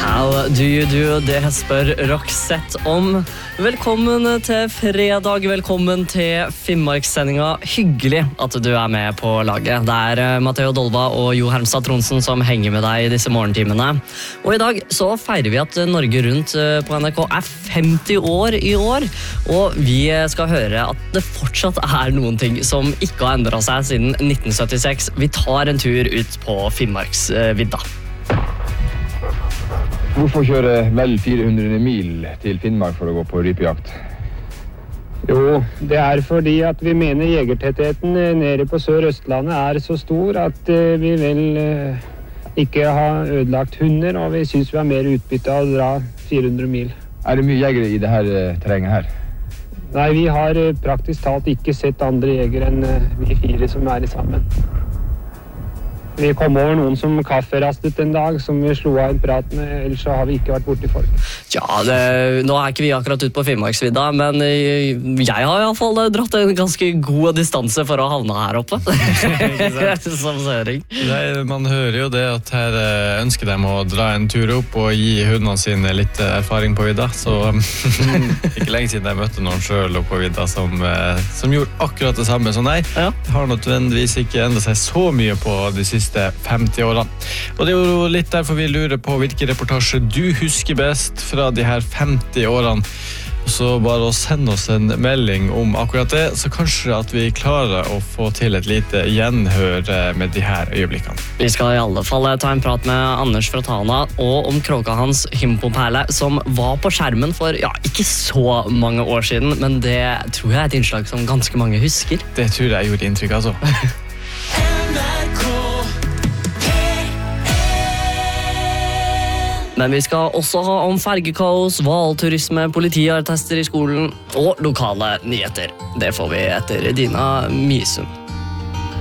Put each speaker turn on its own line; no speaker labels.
How do you do? Det spør Roxette om. Velkommen til fredag, velkommen til Finnmarkssendinga. Hyggelig at du med på laget. Det Matteo Dolva og Jo Hermstad Tronsen som henger med deg I disse morgentimene. Og I dag så feirer vi at Norge Rundt på NRK 50 år I år. Og vi skal høre at det fortsatt noen ting som ikke har endret seg siden 1976. Vi tar en tur ut på Finnmarksvidda.
Hvorfor kjøre vel 400 mil til Finnmark for å gå på rypejakt?
Jo, det fordi at vi mener jegertettheten nede på Sør-Østlandet så stor at vi vel ikke har ødelagt hunder, og vi synes vi har mer utbytte av å dra 400 mil.
Det mye jegere I det her terrenget her?
Nei, vi har praktisk talt ikke sett andre jegere enn vi fire som sammen. Vi kom over noen som kafferastet en dag, som vi slo av en prat med, ellers så har vi ikke vært borte I folk.
Ja, nå ikke vi akkurat ut på Finnmarksvidda, men jeg har I alle fall dratt en ganske god distanse for å havne her oppe. Som søring.
Man hører jo det at her ønsker de å dra en tur opp og gi hundene sine litt erfaring på vidda, så ikke lenge siden jeg møtte noen selv opp på vidda som gjorde akkurat det samme. Så nei, det har nødvendigvis ikke endret seg så mye på de siste 50 årene. Og det jo litt derfor vi lurer på hvilke reportasjer du husker best fra de her 50 årene. Så bare å sende oss en melding om akkurat det, så kanskje at vi klarer å få til et lite gjenhør med de her øyeblikkene.
Vi skal I alle fall ta en prat med Anders fra Tana og om kråka hans Himpoperle, som var på skjermen for, ikke så mange år siden, men det tror jeg et innslag som ganske mange husker.
Det tror jeg gjorde inntrykk, altså.
Men vi skal også ha om fergekaos, hvalturisme, politiarrester I skolen og lokale nyheter. Det får vi etter Dina Misund.